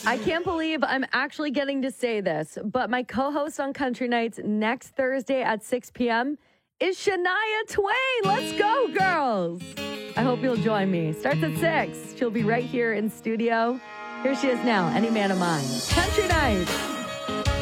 I can't believe I'm actually getting to say this, but my co-host on Country Nights next Thursday at 6 p.m. is Shania Twain. Let's go, girls. I hope you'll join me. Starts at 6. She'll be right here in studio. Here she is now, Any Man of Mine. Country Nights.